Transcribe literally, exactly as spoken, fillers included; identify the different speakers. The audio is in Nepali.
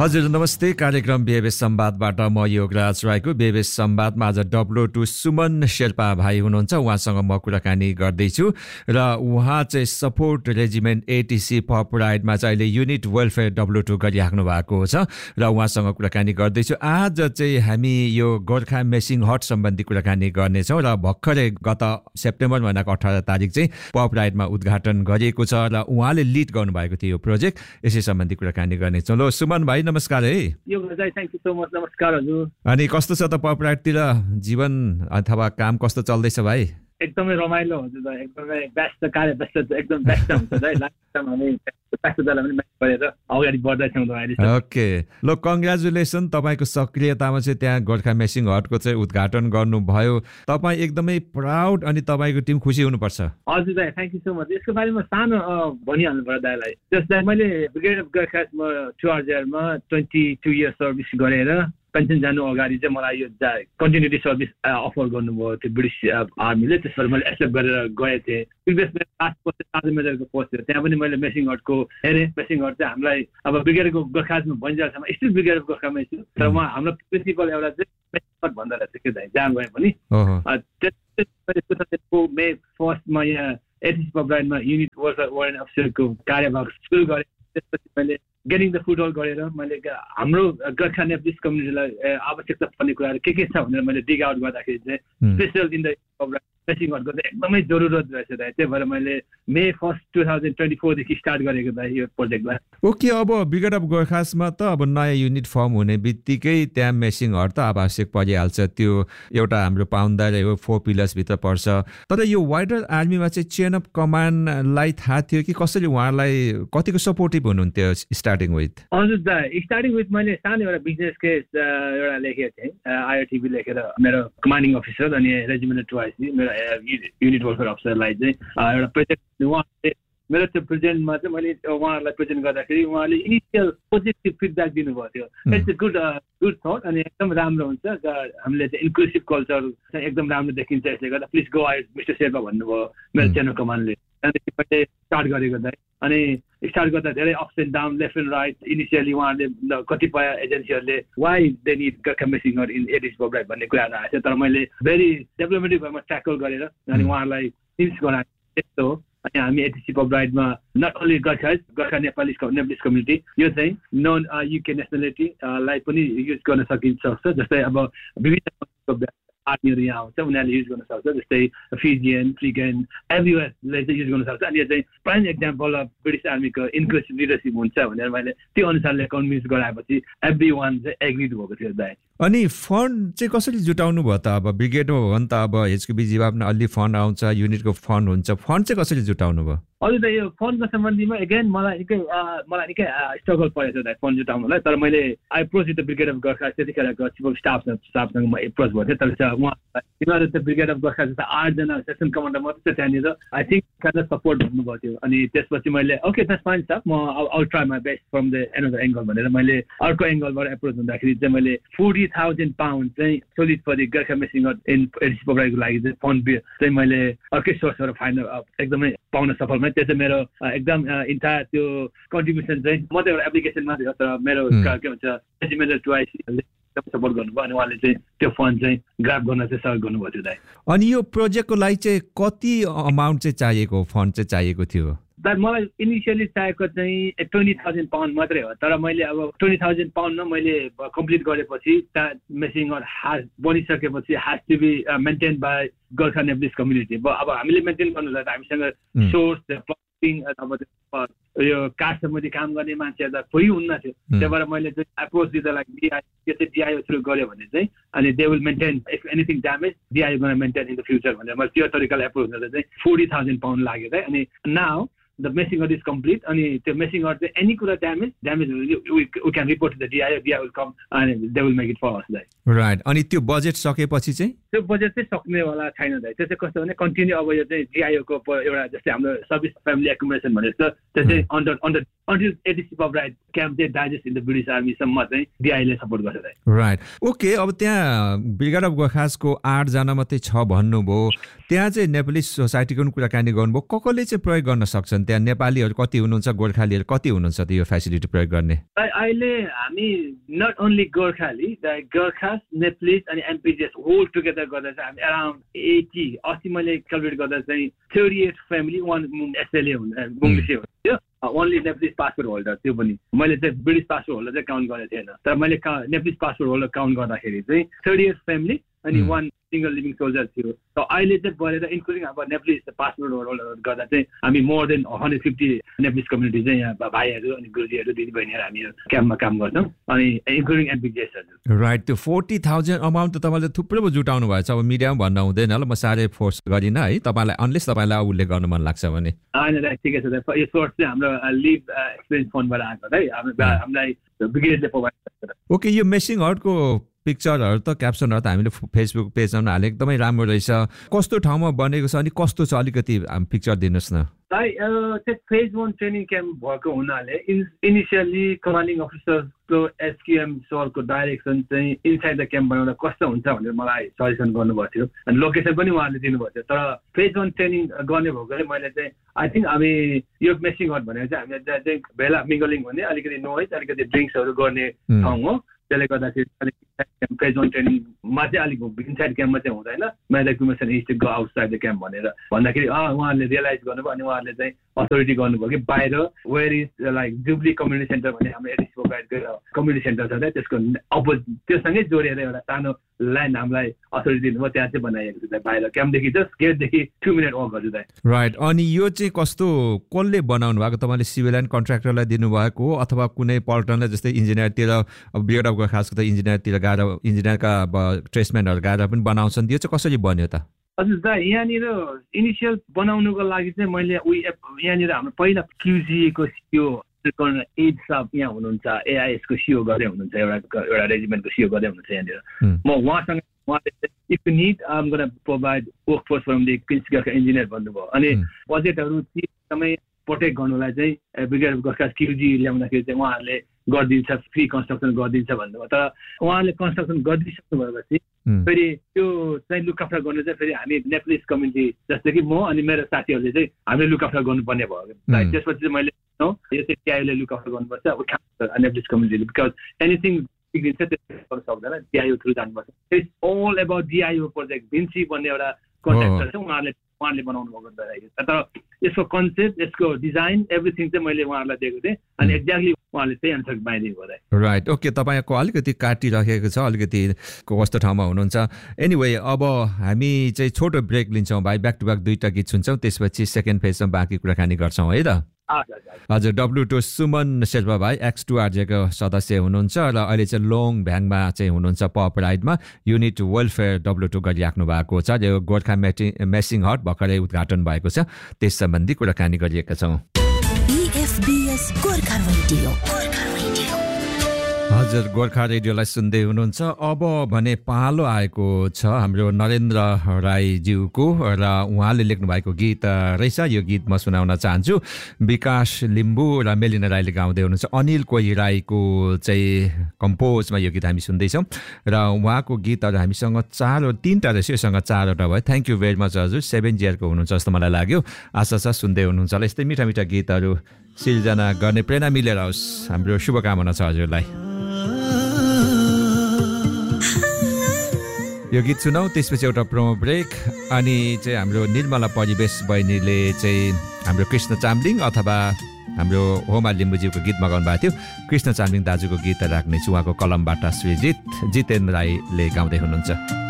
Speaker 1: हजुर नमस्ते। कार्यक्रम बेबेस संवादबाट म योगराज राईको। बेबेस संवादमा आज डब्लु टू सुमन शेर्पा भाइ हुनुहुन्छ, उहाँसँग म कुराकानी गर्दैछु र उहाँ चाहिँ सपोर्ट रेजिमेन्ट एटिसी पप राइडमा चाहिँ अहिले युनिट वेलफेयर डब्लु टू गरिराख्नु भएको छ र उहाँसँग कुराकानी गर्दैछु। आज चाहिँ हामी यो गोर्खा मेसिङ हट सम्बन्धी कुराकानी गर्नेछौँ र भर्खरै गत सेप्टेम्बर महिनाको अठार तारिक चाहिँ पप राइडमा उद्घाटन गरिएको छ र उहाँले लिड गर्नुभएको थियो यो प्रोजेक्ट। यसै सम्बन्धी कुराकानी गर्नेछौँ। ल सुमन भाइ नमस्कार है।
Speaker 2: यो गजाइ थ्यांक यू सो मच। नमस्कार हजुर।
Speaker 1: अनि कस्तो छ त पप राइडतिर जीवन अथवा काम कस्तो चल्दैछ भाइ?
Speaker 2: एकदमै रमाइलो हुन्छ त, एकदमै व्यस्त कार्य व्यस्त एकदम व्यस्त हुन्छ त। लास्ट हामी व्यस्ततालाई पनि म्यानेज गरेर अगाडि बढ्दैछौँ अहिले।
Speaker 1: ओके ल कङ्ग्रेचुलेसन, तपाईँको सक्रियतामा चाहिँ त्यहाँ गोर्खा मेसिङ हटको चाहिँ उद्घाटन गर्नुभयो। तपाईँ एकदमै प्राउड अनि तपाईँको टिम खुसी हुनुपर्छ।
Speaker 2: हजुर दाइ थ्याङ्क यू सो मच। यसको बारेमा सानो भनिहाल्नु पर्यो दाइलाई। जस्तै मैले ब्रिगेड अफ गोर्खामा टु हजारमा ट्वेन्टी टू इयर सर्भिस गरेर पेन्सन जानु अगाडि चाहिँ मलाई यो कन्टिन्युटी सर्भिस अफर गर्नुभयो थियो ब्रिटिस आर्मीले। त्यसबाट मैले एक्सेप्ट गरेर गएको थिएँ। Previous last post charge मेजरको post थियो, त्यहाँ पनि मैले मेसिङ हटको हेरेँ। मेसिङ हट चाहिँ हामीलाई अब ब्रिगेडको गोर्खामा भनिरहेको छ, स्टिल ब्रिगेड अफ गोर्खामै छु, तर उहाँ हाम्रो प्रिन्सिपल एउटा चाहिँ मेसिङ हट भन्दा रहेछ के दाइ जहाँ गए पनि। त्यसको मे फर्स्टमा यहाँ एटिसी पप राइडमा युनिट वेलफेयर वारेन्ट अफिसरको कार्यभार सुरु गरेँ। त्यसपछि मैले गेटिङ द फुट होल गरेर मैले हाम्रो गोर्खा नेप्लिस कम्युनिटीलाई आवश्यकता पर्ने कुराहरू के के छ भनेर मैले डिग आउट गर्दाखेरि चाहिँ स्पेसल इन द मेसिङ हटको चाहिँ एकदमै जरुरत रहेछ दाइ। त्यही भएर मैले मे first two thousand twenty फोरदेखि start गरेको दाइ यो प्रोजेक्टलाई।
Speaker 1: ओके अब ब्रिगेड अफ गोर्खासमा त अब नयाँ युनिट फर्म हुने बित्तिकै त्यहाँ मेसिङ हट त आवश्यक परिहाल्छ। त्यो एउटा हाम्रो पाउन्दाले हो, फोर पिलर्सभित्र पर्छ। तर यो वाइडर आर्मीमा चाहिँ चेन अफ कमान्डलाई थाहा थियो कि कसरी उहाँलाई कतिको सपोर्टिभ हुनुहुन्थ्यो स्टार्टिङ विथ?
Speaker 2: हजुर दा स्टार्टिङ विथ मैले सानो एउटा बिजनेस केस एउटा लेखेको थिएँ, आइआरटिबी लेखेर मेरो कमान्डिङ अफिसर अनि रेजिमेन्ट टु आइसी मेरो युनिट वेलफेयर अफिसरलाई चाहिँ एउटा प्रेजेन्ट उहाँले मेरो त्यो प्रेजेन्टमा चाहिँ मैले उहाँहरूलाई प्रेजेन्ट गर्दाखेरि उहाँले इनिसियल पोजिटिभ फिडब्याक दिनुभएको थियो। It's a good good thought अनि एकदम राम्रो हुन्छ। हामीले चाहिँ इन्क्लुसिभ कल्चर चाहिँ एकदम राम्रो देखिन्छ, यसले गर्दा please go I'd mister Sherpa भन्नुभयो मेरो चेन कमान्डले। त्यहाँदेखि मैले स्टार्ट गरेको दाइ। अनि स्टार्ट गर्दा धेरै ups and down left and right initially उहाँहरूले कतिपय एजेन्सीहरूले why they need Gorkha messing hot in एटिसी pop ride भन्ने कुराहरू आएको थियो। तर मैले भेरी डेभलपमेन्टिभ वेमा ट्याकल गरेर अनि उहाँहरूलाई टिप्स गराएँ। त्यस्तो हो। अनि हामी एटिसी pop राइडमा not only Gorkha Gorkha Nepali नेप्लिस community यो चाहिँ नन युके नेसनालिटीलाई पनि युज गर्न सकिन्छ। जस्तै अब विभिन्न आर्मीहरू यहाँ आउँछ, उनीहरूले युज गर्न सक्छ। जस्तै फिजियन फ्रिगन एभ्रिवेयरले चाहिँ युज गर्न सक्छ। अनि यो चाहिँ प्राइम एक्जाम्पल अफ ब्रिटिस आर्मीको इन्क्लुसिभ लिडरसिप हुन्छ भनेर मैले त्यो अनुसारले कन्भिन्स गराएपछि एभ्री वान चाहिँ एग्रिड भएको थियो दाइ।
Speaker 1: अनि फन्ड चाहिँ कसरी जुटाउनु भयो त? अब ब्रिगेडमा हो भने त अब एचकेबी जिबा पनि अलि फन्ड आउँछ, युनिटको फन्ड हुन्छ, फन्ड चाहिँ कसरी जुटाउनु भयो?
Speaker 2: हजुर दाइ यो फन्डको सम्बन्धीमा एगेन मलाई निकै मलाई निकै स्ट्रगल परेको छ दाइ फन्ड जुटाउनुलाई। तर मैले I approach the brigade of Gorkha त्यतिखेरको चिफ अफ स्टाफ स्टाफसँग म एप्रोच भएको थिएँ। तर उहाँ तिमीहरू त ब्रिगेड अफ गोर्खा जस्तो आठजना सेक्सन कमान्डर मात्रै छ त्यहाँनिर, I think kind of support भन्नुभएको थियो। अनि त्यसपछि मैले ओके द्याट्स फाइन स्टाफ, म out try my best from the another angle भनेर मैले अर्को एङ्गलबाट एप्रोच हुँदाखेरि चाहिँ मैले फोर्टी थाउजन्ड पाउन्ड चाहिँ solid for the Gorkha messing hot in एटिसी pop राइडको लागि चाहिँ फन्ड चाहिँ मैले अर्कै सोर्सबाट फाइनल एकदमै पाउन सफल भएँ। त्यो चाहिँ मेरो एकदम इन्टायर त्यो कन्ट्रिब्युसन चाहिँ म त एउटा एप्लिकेसन मात्रै हो, तर मेरो के भन्छ रेजिमेन्ट टु आइसीले सपोर्ट गर्नुभयो अनि उहाँले चाहिँ त्यो फन्ड चाहिँ ग्राब गर्न चाहिँ सहयोग गर्नुभयो थियो दाइ।
Speaker 1: अनि यो प्रोजेक्टको लागि चाहिँ कति अमाउन्ट चाहिँ चाहिएको, फन्ड चाहिँ चाहिएको थियो?
Speaker 2: दाइ मलाई इनिसियली चाहिएको चाहिँ ट्वेन्टी थाउजन्ड पाउन्ड मात्रै हो। तर मैले अब ट्वेन्टी थाउजन्ड पाउन्डमा मैले कम्प्लिट गरेपछि मेसिङ हट हाज बनिसकेपछि हाज to be maintain by Gorkha नेप्लिस community. अब हामीले मेन्टेन गर्नुलाई त हामीसँग सोर्स अब यो काठ सम्बन्धी काम गर्ने मान्छेहरू त कोही हुन्न थियो। त्यही भएर मैले चाहिँ एप्रोच दिँदा लागि डिआई यो चाहिँ डिआईओ थ्रु गऱ्यो भने चाहिँ अनि they will maintain if anything damage डिआईओ गर्न मेन्टेन इन द फ्युचर भनेर मैले त्यो तरिकाले एप्रोच गर्दा चाहिँ फोर्टी थाउजन्ड पाउन्ड लाग्यो दाइ। अनि now the messing hot is complete अनि त्यो मेसिङ हट चाहिँ एनी कुरा damage damage we can report the डिआईओ DI will come and they will make it for अस दाइ।
Speaker 1: राइट। अनि त्यो बजेट सकेपछि चाहिँ
Speaker 2: त्यो बजेट चाहिँ सक्नेवाला छैन दाइ। त्यो चाहिँ कस्तो भने कन्टिन्यू अब यो चाहिँ डिआईओको एउटा जस्तै हाम्रो सर्भिस फ्यामिली एकोमोडेसन भनेर छ त्यो चाहिँ under under until एटिसी pop ride camp चाहिँ डाइजेस्ट इन द ब्रिटिस आर्मीसम्म चाहिँ डिआईले सपोर्ट गर्छ दाइ।
Speaker 1: राइट। ओके अब त्यहाँ ब्रिगेड अफ गोर्खासको आठजना मात्रै छ भन्नुभयो, त्यहाँ चाहिँ नेपाली सोसाइटीको पनि कुराकानी गर्नुभयो, को कोले चाहिँ प्रयोग गर्न सक्छन् भने त्यहाँ नेपालीहरू कति हुनुहुन्छ गोर्खालीहरू कति हुनुहुन्छ त यो फेसिलिटी प्रयोग गर्ने
Speaker 2: अहिले हामी not only Gorkhali Gorkhas Nepalese अनि एमपिजिएस होल टुगेदर गर्दा चाहिँ हामी अराउन्ड एटी अस्ति मैले क्यालकुलेट गर्दा चाहिँ thirty at family one SLA हुन्छ बुङ्गलिसे हुन्थ्यो ओन्ली नेप्लिज पासपोर्ट होल्डर त्यो पनि मैले चाहिँ ब्रिटिस पासपोर्ट होल्डर चाहिँ काउन्ट गरेको थिएन तर मैले नेप्लिज पासपोर्ट होल्डर काउन्ट गर्दाखेरि चाहिँ थर्टी एट फ्यामिली अनि वान सिंगल लिभिङ सोल्जर थियो र अहिले चाहिँ बढेर इन्क्लुडिङ अब नेप्लिज पासपोर्ट होल्डर गर्दा चाहिँ हामी more than hundred fifty Nepalese community चाहिँ यहाँ भाइहरू अनि गुरुजीहरू दिदीबहिनीहरू हामी क्याम्पमा काम गर्छौँ अनि इन्क्लुडिङ एमपिजिएसहरू
Speaker 1: राइट त्यो फोर्टी थाउजन्ड अमाउन्ट त तपाईँले थुप्रो पो जुटाउनु भएछ अब मिडियामा भन्न हुँदैन ल म साह्रै फोर्स गरिनँ है तपाईँलाई अनलेस तपाईँलाई उल्लेख गर्नु मन लाग्छ भने
Speaker 2: होइन दाइ ठिकै छ दाइ यो सोर्स चाहिँ हाम्रो लिभ एक्सपिरियन्स फन्डबाट आएको है हामीलाई ब्रिगेडले प्रोभाइड गर्छ
Speaker 1: ओके यो मेसिङ हटको पिक्चरहरू त क्याप्सनहरू त हामीले फेसबुक पेजमा हाले एकदमै राम्रो रहेछ कस्तो ठाउँमा बनेको छ अनि कस्तो छ अलिकति पिक्चर दिनुहोस् न
Speaker 2: दाइ चाहिँ फेज वान ट्रेनिङ क्याम्प भएको हुनाले इनिसियली कमान्डिङ अफिसरको एसक्युएम सरको डाइरेक्सन चाहिँ इनसाइड द क्याम्प बनाउँदा कस्तो हुन्छ भनेर मलाई सजेसन गर्नुभएको थियो अनि लोकेसन पनि उहाँले दिनुभएको थियो तर फेज वान ट्रेनिङ गर्ने भएकोले मैले चाहिँ आई थिङ्क हामी यो मेसिङ हट भनेको चाहिँ हामीले चाहिँ भेला मिङ्गलिङ भन्ने अलिकति नोइज अलिकति ड्रिङ्क्सहरू गर्ने ठाउँ हो त्यसले गर्दाखेरि अलिक फेज वान ट्रेनिङमा चाहिँ अलिक इनसाइड क्याम्पमा चाहिँ हुँदैन मैले recommendation is to go outside the camp भनेर भन्दाखेरि उहाँहरूले रियलाइज गर्नुभयो अनि उहाँहरूले चाहिँ अथोरिटी गर्नुभयो कि बाहिर where is like jubilee community centre भन्ने हाम्रो एडिसको गाइडको कम्युनिटी सेन्टर छ त्यसको अपोजिट त्योसँगै जोडेर एउटा सानो ल्यान्ड हामीलाई अथोरिटी दिनुभयो त्यहाँ चाहिँ बनाइएको छ बाहिर क्याम्पदेखि जस्ट गेटदेखि टु मिनट वक गर्छु दाइ
Speaker 1: राइट अनि यो चाहिँ कस्तो कसले बनाउनु भएको तपाईँले सिभिल एन्ड कन्ट्र्याक्टरलाई दिनुभएको हो अथवा कुनै पर्टनलाई जस्तै इन्जिनियरतिर अब ब्रिगेड अफ गोर्खासको त इन्जिनियरतिर गएर इन्जिनियरका अब ट्रेसम्यानहरू गएर पनि बनाउँछन् यो चाहिँ कसरी बन्यो त
Speaker 2: हजुर दा यहाँनिर इनिसियल बनाउनुको लागि चाहिँ मैले उयो यहाँनिर हाम्रो पहिला क्युजिएको सिओ एज साहब यहाँ हुनुहुन्छ एआइएसको सिओ गर्दै हुनुहुन्छ एउटा एउटा रेजिमेन्टको सिओ गर्दै हुनुहुन्छ यहाँनिर म उहाँसँग उहाँले if you need I am gonna provide work force from the क्विन्सगरका engineer भन्नुभयो अनि बजेटहरू एकदमै प्रोटेक्ट गर्नुलाई चाहिँ ब्रिगेड अफ गोर्खा क्युजी ल्याउँदाखेरि चाहिँ उहाँहरूले गरिदिन्छ फ्री कन्स्ट्रक्सन गरिदिन्छ भन्नुभयो तर उहाँले कन्स्ट्रक्सन गरिदिइसक्नु भएपछि फेरि त्यो चाहिँ लुकआफ्टर गर्नु चाहिँ फेरि हामी नेप्लिज कम्युनिटी जस्तै कि म अनि मेरो साथीहरूले चाहिँ हामीले लुकआफ्टर गर्नुपर्ने भयो त्यसपछि चाहिँ मैले यो चाहिँ टिआईओले लुकआफ्टर गर्नुपर्छ अब नेप्लिज कम्युनिटीले बिकज एनिथिङ बिग्रिन्छ त्यो गर्न सक्दैन टिआईओ थ्रु जानुपर्छ it's all about डिआईओ project Vinci भन्ने एउटा कन्ट्र्याक्टर छ उहाँहरूले उहाँले बनाउनु भएको तर यसको कन्सेप्ट यसको डिजाइन एभ्रिथिङ चाहिँ मैले उहाँहरूलाई दिएको थिएँ अनि एक्ज्याक्टली उहाँले त्यही अनुसार बनाइदिएको भयो
Speaker 1: राइट ओके तपाईँको अलिकति काटिराखेको छ अलिकति कस्तो ठाउँमा हुनुहुन्छ एनिवे अब हामी चाहिँ छोटो ब्रेक लिन्छौँ भाइ ब्याक टु ब्याक दुईवटा गीत सुन्छौँ त्यसपछि सेकेन्ड फेजमा बाँकी कुराकानी गर्छौँ है त हजुर डब्लु टू सुमन शेर्पा भाइ एक्स टू आरजेको सदस्य हुनुहुन्छ र अहिले चाहिँ लोङ भ्याङमा चाहिँ हुनुहुन्छ pop राइडमा unit welfare W two गरिराख्नु भएको छ यो गोर्खा मेटिङ मेसिङ हट भर्खरै उद्घाटन भएको छ त्यस सम्बन्धी कुराकानी गरिएका छौँ हजुर गोर्खा रेडियोलाई सुन्दै हुनुहुन्छ अब भने पालो आएको छ हाम्रो नरेन्द्र राईज्यूको र उहाँले लेख्नु भएको गीत रहेछ यो गीत म सुनाउन चाहन्छु विकास लिम्बू र मेलिना राईले गाउँदै हुनुहुन्छ अनिल कोही राईको चाहिँ कम्पोजमा यो गीत हामी सुन्दैछौँ र उहाँको गीतहरू हामीसँग चार तिनवटा रहेछ योसँग चारवटा भयो थ्याङ्क यू भेरी मच हजुर सेभेन जियरको हुनुहुन्छ जस्तो मलाई लाग्यो आशा छ सुन्दै हुनुहुन्छ होला यस्तै मिठा मिठा गीतहरू सिर्जना गर्ने प्रेरणा मिलेर आओस् हाम्रो शुभकामना छ हजुरलाई यो गीत सुनाऊ त्यसपछि एउटा प्रोमो ब्रेक अनि चाहिँ हाम्रो निर्मला परिवेश बहिनीले चाहिँ हाम्रो कृष्ण चामलिङ अथवा हाम्रो होमा लिम्बुज्यूको गीत मगाउनु भएको थियो कृष्ण चामलिङ दाजुको गीत राख्नेछु उहाँको कलमबाट श्री जित जितेन्द्र राईले गाउँदै हुनुहुन्छ